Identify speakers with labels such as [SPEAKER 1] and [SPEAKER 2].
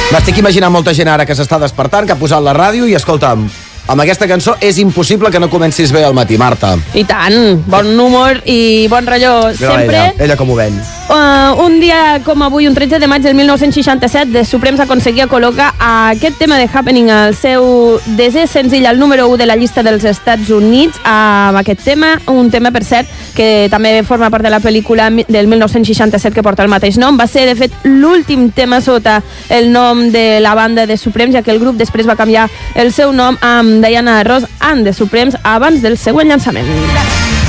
[SPEAKER 1] M'estic imaginant molta gent ara que s'està despertant, que ha posat la ràdio i, escolta'm, amb aquesta cançó és impossible que no comencis bé al matí, Marta.
[SPEAKER 2] I tant, bon humor i bon rotllo sempre.
[SPEAKER 1] Ella com ho ven.
[SPEAKER 2] Un dia com avui, un 13 de maig del 1967, The Supremes aconseguia col·locar aquest tema de Happening al seu desè senzill al número 1 de la llista dels Estats Units, amb aquest tema, un tema, per cert, que també forma part de la pel·lícula del 1967 que porta el mateix nom. Va ser, de fet, l'últim tema sota el nom de la banda The Supremes, ja que el grup després va canviar el seu nom amb Diana Ross and The Supremes abans del següent llançament.